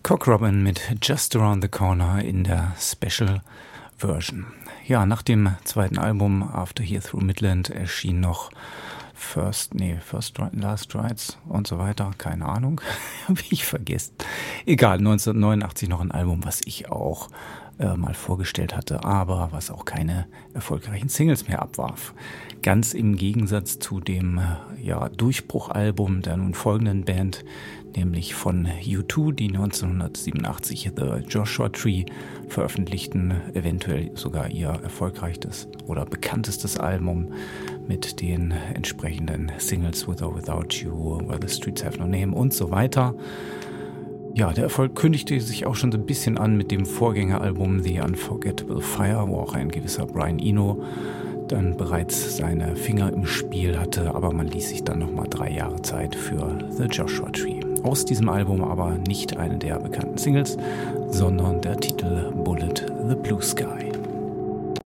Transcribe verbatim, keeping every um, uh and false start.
Cock Robin mit Just Around the Corner in der Special Version. Ja, nach dem zweiten Album After Here Through Midland erschien noch First, nee, First and Last Rides und so weiter, keine Ahnung, habe ich vergessen. Egal, neunzehnhundertneunundachtzig noch ein Album, was ich auch äh, mal vorgestellt hatte, aber was auch keine erfolgreichen Singles mehr abwarf. Ganz im Gegensatz zu dem äh, ja, Durchbruchalbum der nun folgenden Band, nämlich von U zwei, die neunzehnhundertsiebenundachtzig The Joshua Tree veröffentlichten, eventuell sogar ihr erfolgreichstes oder bekanntestes Album mit den entsprechenden Singles With or Without You, Where the Streets Have No Name und so weiter. Ja, der Erfolg kündigte sich auch schon so ein bisschen an mit dem Vorgängeralbum The Unforgettable Fire, wo auch ein gewisser Brian Eno dann bereits seine Finger im Spiel hatte, aber man ließ sich dann nochmal drei Jahre Zeit für The Joshua Tree. Aus diesem Album aber nicht eine der bekannten Singles, sondern der Titel Bullet the Blue Sky.